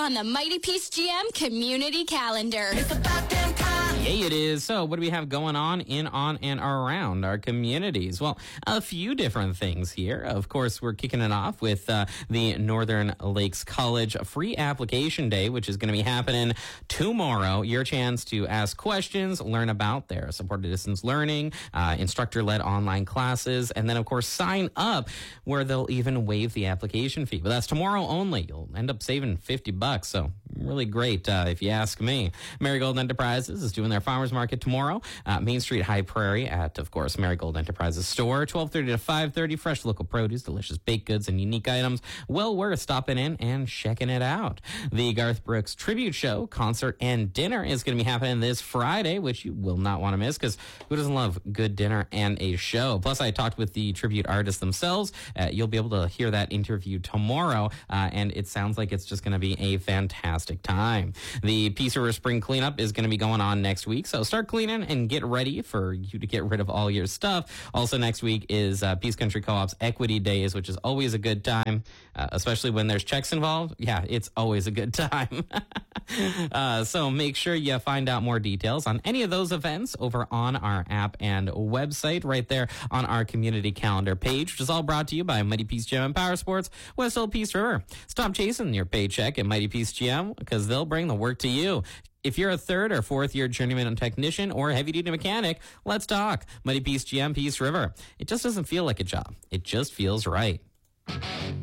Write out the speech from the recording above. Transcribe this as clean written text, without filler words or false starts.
on the Mighty Peace GM community calendar. It's about damn time. Yay, it is. So what do we have going on in, on, and around our communities? Well, a few different things here. Of course, we're kicking it off with the Northern Lakes College Free Application Day, which is going to be happening tomorrow. Your chance to ask questions, learn about their supported distance learning, instructor-led online classes, and then, of course, sign up where they'll even waive the application fee. But that's tomorrow only. You'll end up saving $50, so really great if you ask me. Marigold Enterprises is doing their farmers market tomorrow. Main Street High Prairie at, of course, Marigold Enterprises store, 12:30 to 5:30. Fresh local produce, delicious baked goods, and unique items. Well worth stopping in and checking it out. The Garth Brooks Tribute Show, concert, and dinner is going to be happening this Friday, which you will not want to miss, because who doesn't love good dinner and a show? Plus, I talked with the tribute artists themselves. You'll be able to hear that interview tomorrow, and it sounds like it's just going to be a fantastic time. The Peace River Spring Cleanup is going to be going on next week, so start cleaning and get ready for you to get rid of all your stuff. Also next week is Peace Country Co-op's Equity Days, which is always a good time, especially when there's checks involved. Yeah, it's always a good time. So make sure you find out more details on any of those events over on our app and website right there on our community calendar page, which is all brought to you by Mighty Peace GM and Power Sports, West Hill Peace River. Stop chasing your paycheck at Mighty Peace GM, because they'll bring the work to you. If you're a third or fourth year journeyman technician or heavy duty mechanic, let's talk. Mighty Peace GM, Peace River. It just doesn't feel like a job. It just feels right.